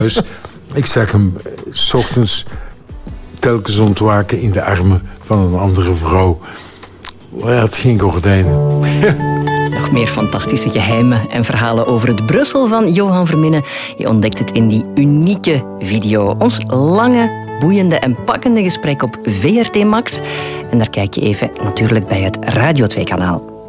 Dus ik zag hem 's ochtends telkens ontwaken in de armen van een andere vrouw. Hij had geen gordijnen. Nog meer fantastische geheimen en verhalen over het Brussel van Johan Verminnen. Je ontdekt het in die unieke video. Ons lange, boeiende en pakkende gesprek op VRT Max. En daar kijk je even natuurlijk bij het Radio 2-kanaal.